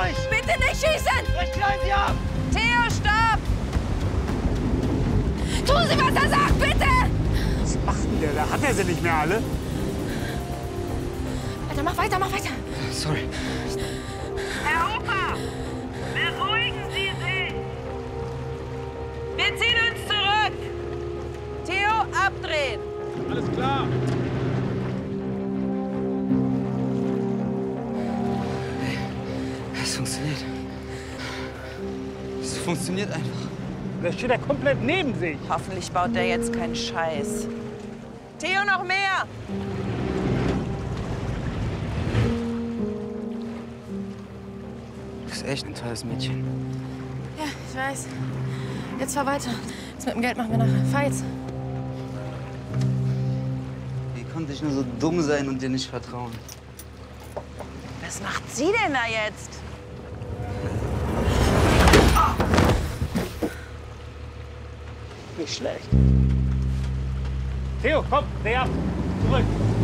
euch! Bitte nicht schießen! Brecht Sie ab! Theo, stopp! Tun Sie, was er sagt, bitte! Was macht denn der da? Hat er sie nicht mehr alle? Alter, mach weiter, mach weiter! Sorry. Herr Huber, beruhigen Sie sich. Wir ziehen uns zurück. Theo, abdrehen. Alles klar. Es funktioniert. Es funktioniert einfach. Der steht ja komplett neben sich. Hoffentlich baut der jetzt keinen Scheiß. Theo, noch mehr. Du bist echt ein tolles Mädchen. Ja, ich weiß. Jetzt fahr weiter. Das mit dem Geld machen wir nachher. Fahr jetzt. Wie konnte ich nur so dumm sein und dir nicht vertrauen? Was macht sie denn da jetzt? Nicht schlecht. Theo, komm, dreh ab. Zurück.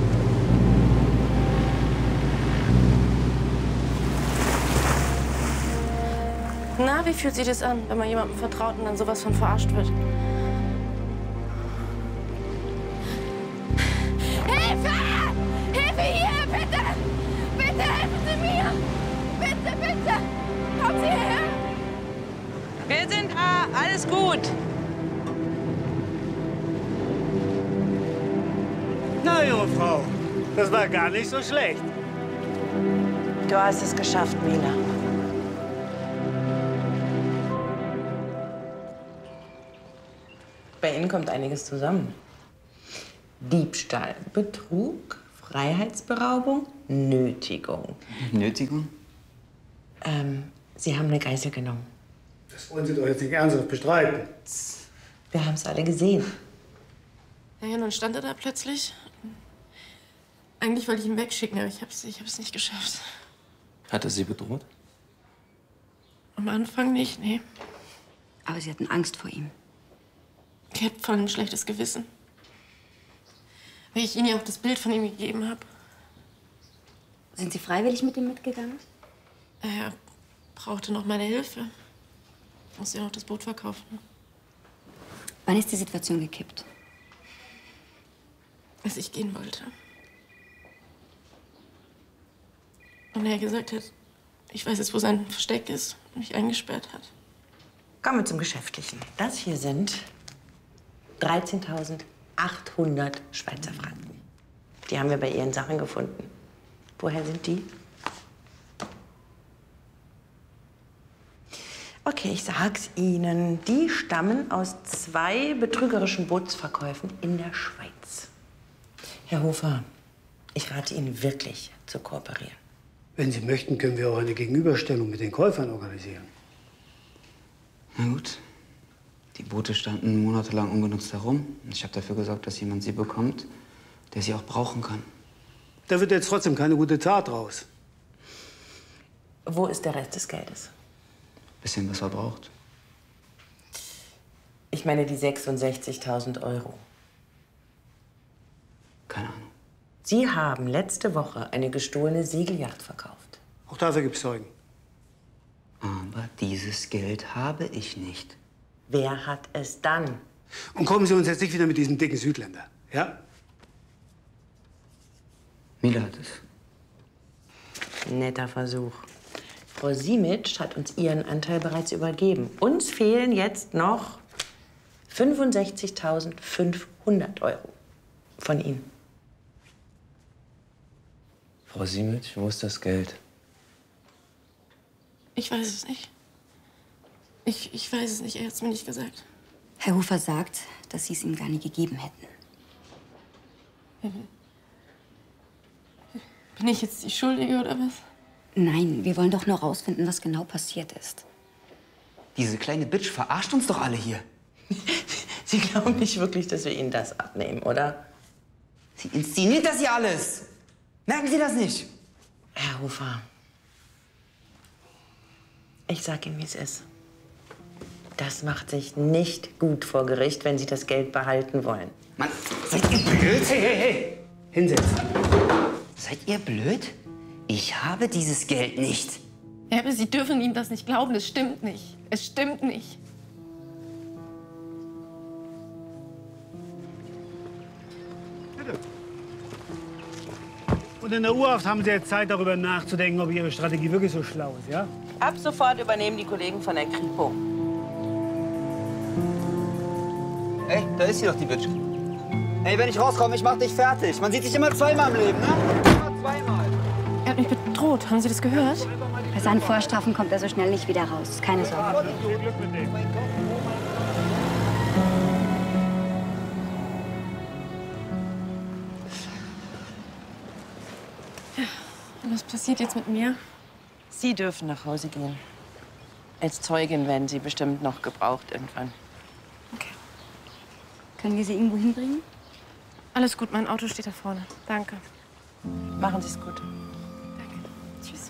Na, wie fühlt sich das an, wenn man jemandem vertraut und dann sowas von verarscht wird? Hilfe! Hilfe hier, bitte! Bitte helfen Sie mir! Bitte, bitte! Kommen Sie hierher! Wir sind da. Alles gut. Na, junge Frau, das war gar nicht so schlecht. Du hast es geschafft, Mila. Bei Ihnen kommt einiges zusammen. Diebstahl, Betrug, Freiheitsberaubung, Nötigung. Nötigung? Sie haben eine Geisel genommen. Das wollen Sie doch jetzt nicht ernsthaft bestreiten. Wir haben es alle gesehen. Ja, nun stand er da plötzlich. Eigentlich wollte ich ihn wegschicken, aber ich hab's nicht geschafft. Hat er Sie bedroht? Am Anfang nicht, nee. Aber Sie hatten Angst vor ihm. Ich hab voll ein schlechtes Gewissen. Weil ich Ihnen ja auch das Bild von ihm gegeben habe. Sind Sie freiwillig mit ihm mitgegangen? Er brauchte noch meine Hilfe. Ich musste ja noch das Boot verkaufen. Wann ist die Situation gekippt? Als ich gehen wollte. Und er gesagt hat, ich weiß jetzt, wo sein Versteck ist und mich eingesperrt hat. Kommen wir zum Geschäftlichen. Das hier sind 13.800 Schweizer Franken. Die haben wir bei Ihren Sachen gefunden. Woher sind die? Okay, ich sag's Ihnen. Die stammen aus 2 betrügerischen Bootsverkäufen in der Schweiz. Herr Hofer, ich rate Ihnen wirklich zu kooperieren. Wenn Sie möchten, können wir auch eine Gegenüberstellung mit den Käufern organisieren. Na gut. Die Boote standen monatelang ungenutzt herum. Ich habe dafür gesorgt, dass jemand sie bekommt, der sie auch brauchen kann. Da wird jetzt trotzdem keine gute Tat raus. Wo ist der Rest des Geldes? Bisschen, was er braucht. Ich meine die 66.000 Euro. Keine Ahnung. Sie haben letzte Woche eine gestohlene Segelyacht verkauft. Auch dafür gibt's Zeugen. Aber dieses Geld habe ich nicht. Wer hat es dann? Und kommen Sie uns jetzt nicht wieder mit diesem dicken Südländer, ja? Mila hat es. Netter Versuch. Frau Simic hat uns ihren Anteil bereits übergeben. Uns fehlen jetzt noch 65.500 Euro von Ihnen. Frau Simic, wo ist das Geld? Ich weiß es nicht. Ich weiß es nicht, er hat es mir nicht gesagt. Herr Hofer sagt, dass Sie es ihm gar nie gegeben hätten. Bin ich jetzt die Schuldige oder was? Nein, wir wollen doch nur rausfinden, was genau passiert ist. Diese kleine Bitch verarscht uns doch alle hier. Sie glauben nicht wirklich, dass wir Ihnen das abnehmen, oder? Sie inszeniert das hier alles. Merken Sie das nicht? Herr Hofer, ich sag Ihnen, wie es ist. Das macht sich nicht gut vor Gericht, wenn Sie das Geld behalten wollen. Mann, seid ihr blöd? Hey, hey, hey! Hinsetzen. Seid ihr blöd? Ich habe dieses Geld nicht. Ja, aber Sie dürfen ihm das nicht glauben. Es stimmt nicht. Es stimmt nicht. Bitte. Und in der Urhaft haben Sie jetzt Zeit, darüber nachzudenken, ob Ihre Strategie wirklich so schlau ist, ja? Ab sofort übernehmen die Kollegen von der Kripo. Ey, da ist sie doch, die Bitch. Ey, wenn ich rauskomme, ich mach dich fertig. Man sieht sich immer zweimal im Leben, ne? Immer zweimal. Er hat mich bedroht. Haben Sie das gehört? Bei seinen Vorstrafen kommt er so schnell nicht wieder raus. Keine Sorge. Glück mit dem. Und was passiert jetzt mit mir? Sie dürfen nach Hause gehen. Als Zeugin werden Sie bestimmt noch gebraucht irgendwann. Okay. Können wir sie irgendwo hinbringen? Alles gut, mein Auto steht da vorne. Danke. Machen Sie es gut. Danke. Tschüss.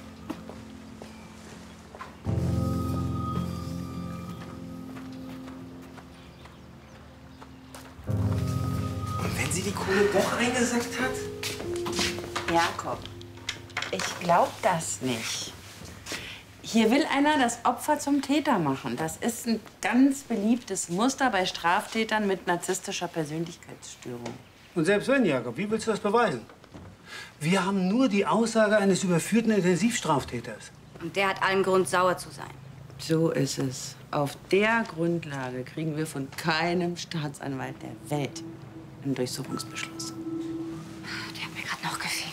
Und wenn sie die Kohle doch eingesackt hat? Jakob, ich glaube das nicht. Hier will einer das Opfer zum Täter machen. Das ist ein ganz beliebtes Muster bei Straftätern mit narzisstischer Persönlichkeitsstörung. Und selbst wenn, Jakob, wie willst du das beweisen? Wir haben nur die Aussage eines überführten Intensivstraftäters. Und der hat allen Grund, sauer zu sein. So ist es. Auf der Grundlage kriegen wir von keinem Staatsanwalt der Welt einen Durchsuchungsbeschluss. Der hat mir gerade noch gefehlt.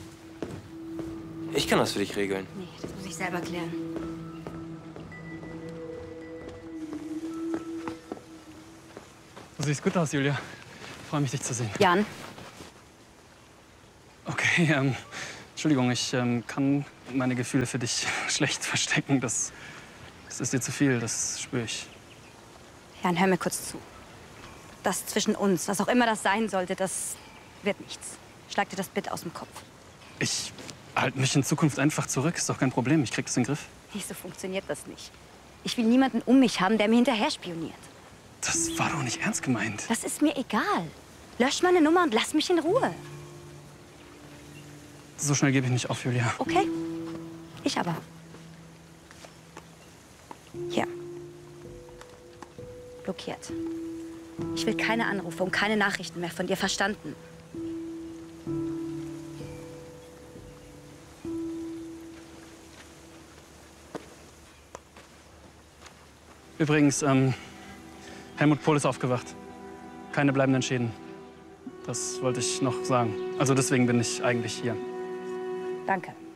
Ich kann das für dich regeln. Nee, das muss ich selber klären. Du siehst gut aus, Julia. Freue mich, dich zu sehen. Jan, Okay, Entschuldigung, ich kann meine Gefühle für dich schlecht verstecken. Das ist dir zu viel, das spüre ich. Jan, hör mir kurz zu. Das zwischen uns, was auch immer das sein sollte, das wird nichts. Schlag dir das bitte aus dem Kopf. Ich halte mich in Zukunft einfach zurück. Ist doch kein Problem. Ich krieg das in den Griff. Nee, so funktioniert das nicht. Ich will niemanden um mich haben, der mir hinterher spioniert. Das war doch nicht ernst gemeint. Das ist mir egal. Lösch meine Nummer und lass mich in Ruhe. So schnell gebe ich nicht auf, Julia. Okay? Ich aber. Hier. Blockiert. Ich will keine Anrufe und keine Nachrichten mehr von dir, verstanden? Übrigens, Helmut Pohl ist aufgewacht. Keine bleibenden Schäden. Das wollte ich noch sagen. Also deswegen bin ich eigentlich hier. Danke.